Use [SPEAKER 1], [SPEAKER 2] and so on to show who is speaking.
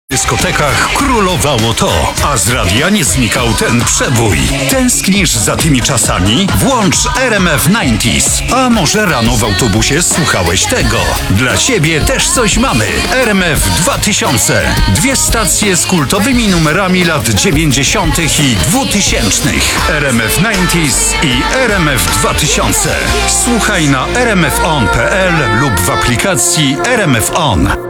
[SPEAKER 1] W dyskotekach królowało to, a z radia nie znikał ten przebój. Tęsknisz za tymi czasami? Włącz RMF 90s. A może rano w autobusie słuchałeś tego? Dla ciebie też coś mamy. RMF 2000. Dwie stacje z kultowymi numerami lat 90. i 2000. RMF 90s i RMF 2000. Słuchaj na rmfon.pl lub w aplikacji RMF On.